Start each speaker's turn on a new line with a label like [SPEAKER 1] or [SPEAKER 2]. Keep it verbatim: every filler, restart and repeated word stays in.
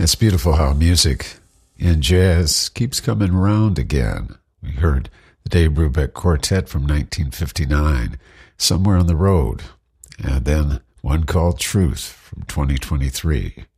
[SPEAKER 1] It's beautiful how music in jazz keeps coming around again. We heard the Dave Brubeck Quartet from nineteen fifty-nine, Somewhere on the Road, and then one called Truth from twenty twenty-three.